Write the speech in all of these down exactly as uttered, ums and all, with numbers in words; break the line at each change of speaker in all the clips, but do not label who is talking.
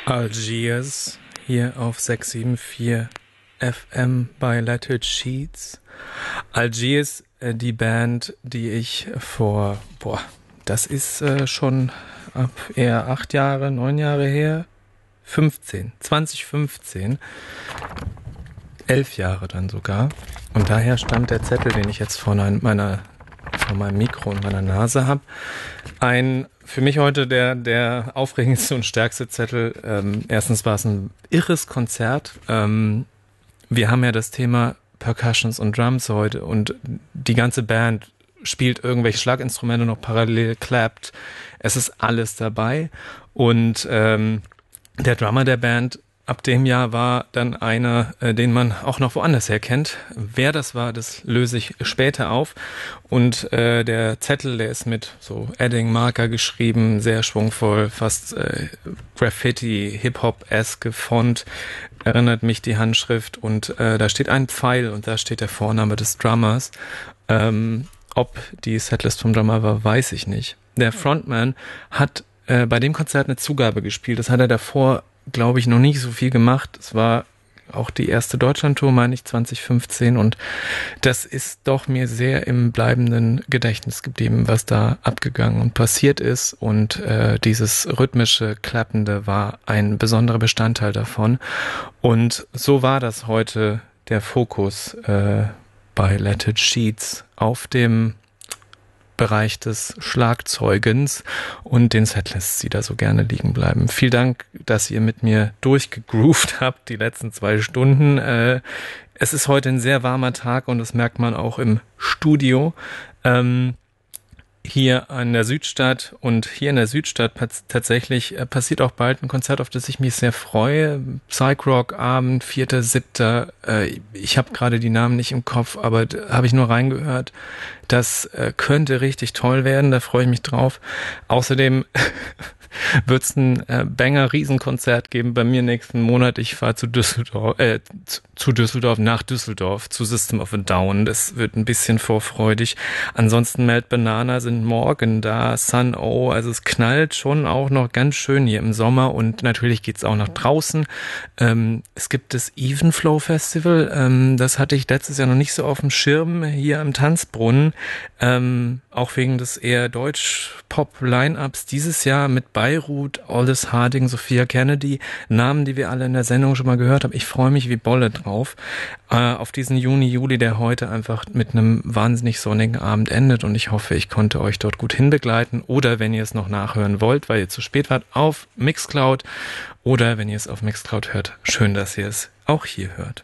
Algiers hier auf sechs sieben vier F M bei Lettered Sheets. Algiers, äh, die Band, die ich vor, boah, das ist äh, schon ab eher acht Jahre, neun Jahre her, fünfzehn, zwanzig fünfzehn, elf Jahre dann sogar. Und daher stammt der Zettel, den ich jetzt vor meiner, vor meinem Mikro und meiner Nase habe. Ein für mich heute der, der aufregendste und stärkste Zettel. Ähm, erstens war es ein irres Konzert. Ähm, wir haben ja das Thema Percussions und Drums heute und die ganze Band spielt irgendwelche Schlaginstrumente noch parallel, clappt. Es ist alles dabei. Und ähm, der Drummer der Band ab dem Jahr war dann einer, äh, den man auch noch woanders her kennt. Wer das war, das löse ich später auf. Und äh, der Zettel, der ist mit so Edding-Marker geschrieben, sehr schwungvoll, fast äh, Graffiti, Hip-Hop-esque Font, erinnert mich die Handschrift. Und äh, da steht ein Pfeil und da steht der Vorname des Drummers. Ähm, ob die Setlist vom Drummer war, weiß ich nicht. Der Frontman hat äh, bei dem Konzert eine Zugabe gespielt. Das hat er davor, glaube ich, noch nicht so viel gemacht. Es war auch die erste Deutschlandtour, meine ich, zwanzig fünfzehn. Und das ist doch mir sehr im bleibenden Gedächtnis geblieben, was da abgegangen und passiert ist. Und äh, dieses rhythmische, klappende war ein besonderer Bestandteil davon. Und so war das heute der Fokus äh, bei Lettered Sheets auf dem Bereich des Schlagzeugens und den Setlists, die da so gerne liegen bleiben. Vielen Dank, dass ihr mit mir durchgegroovt habt die letzten zwei Stunden. Äh, es ist heute ein sehr warmer Tag und das merkt man auch im Studio. Ähm, hier an der Südstadt und hier in der Südstadt pat- tatsächlich äh, passiert auch bald ein Konzert, auf das ich mich sehr freue. Psych-Rock-Abend, vierter siebter Äh, ich habe gerade die Namen nicht im Kopf, aber da habe ich nur reingehört. Das äh, könnte richtig toll werden, da freue ich mich drauf. Außerdem wird es ein äh, Banger-Riesenkonzert geben bei mir nächsten Monat. Ich fahre zu Düsseldorf, äh, zu Düsseldorf, nach Düsseldorf, zu System of a Down. Das wird ein bisschen vorfreudig. Ansonsten Melt Banana sind morgen da, Sun O, also es knallt schon auch noch ganz schön hier im Sommer und natürlich geht's auch nach draußen. Ähm, es gibt das Even Flow Festival, ähm, das hatte ich letztes Jahr noch nicht so auf dem Schirm hier am Tanzbrunnen, ähm, auch wegen des eher Deutsch-Pop-Line-Ups dieses Jahr mit Beirut, Aldous Harding, Sophia Kennedy, Namen, die wir alle in der Sendung schon mal gehört haben. Ich freue mich wie Bolle drauf, äh, auf diesen Juni, Juli, der heute einfach mit einem wahnsinnig sonnigen Abend endet und ich hoffe, ich konnte euch dort gut hinbegleiten oder wenn ihr es noch nachhören wollt, weil ihr zu spät wart, auf Mixcloud oder wenn ihr es auf Mixcloud hört, schön, dass ihr es auch hier hört.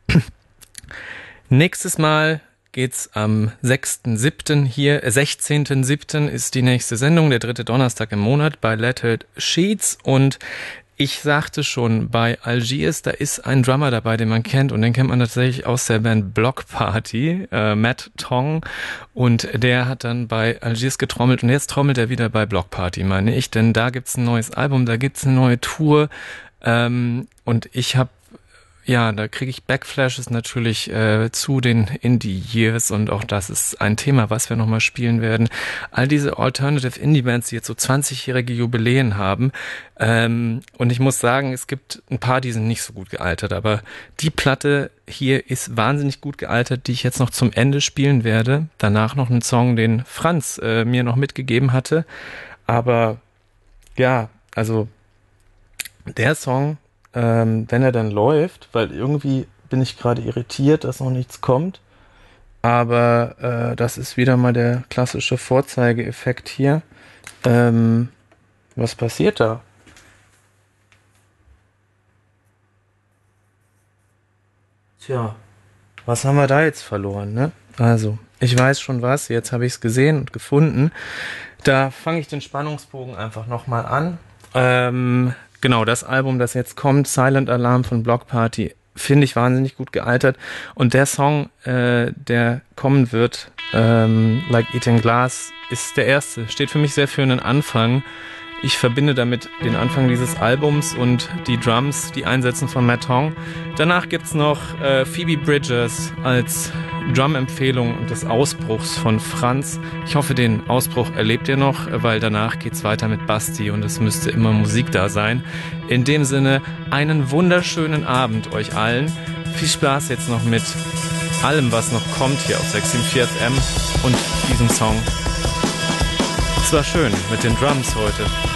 Nächstes Mal geht's am sechsten siebten hier, äh, sechzehnten siebten ist die nächste Sendung, der dritte Donnerstag im Monat bei Lettered Sheets und ich sagte schon, bei Algiers, da ist ein Drummer dabei, den man kennt und den kennt man tatsächlich aus der Band Block Party, äh, Matt Tong und der hat dann bei Algiers getrommelt und jetzt trommelt er wieder bei Block Party, meine ich, denn da gibt's ein neues Album, da gibt's eine neue Tour ähm, und ich habe ja, da kriege ich Backflashes natürlich äh, zu den Indie-Years und auch das ist ein Thema, was wir nochmal spielen werden. All diese Alternative Indie-Bands, die jetzt so zwanzigjährige Jubiläen haben ähm, und ich muss sagen, es gibt ein paar, die sind nicht so gut gealtert, aber die Platte hier ist wahnsinnig gut gealtert, die ich jetzt noch zum Ende spielen werde. Danach noch einen Song, den Franz äh, mir noch mitgegeben hatte, aber ja, also der Song, Ähm, wenn er dann läuft, weil irgendwie bin ich gerade irritiert, dass noch nichts kommt, aber äh, das ist wieder mal der klassische Vorzeigeeffekt hier. Ähm, was passiert da? Tja, was haben wir da jetzt verloren, ne? Also, ich weiß schon was, jetzt habe ich es gesehen und gefunden. Da fange ich den Spannungsbogen einfach nochmal an. Ähm... Genau, das Album, das jetzt kommt, Silent Alarm von Block Party, finde ich wahnsinnig gut gealtert. Und der Song, äh, der kommen wird, ähm, Like Eating Glass, ist der erste. Steht für mich sehr für einen Anfang. Ich verbinde damit den Anfang dieses Albums und die Drums, die Einsätzen von Matt Hong. Danach gibt's noch äh, Phoebe Bridgers als Drum-Empfehlung des Ausbruchs von Franz. Ich hoffe, den Ausbruch erlebt ihr noch, weil danach geht's weiter mit Basti und es müsste immer Musik da sein. In dem Sinne, einen wunderschönen Abend euch allen. Viel Spaß jetzt noch mit allem, was noch kommt hier auf sechs sieben vier F M und diesem Song. Es war schön mit den Drums heute.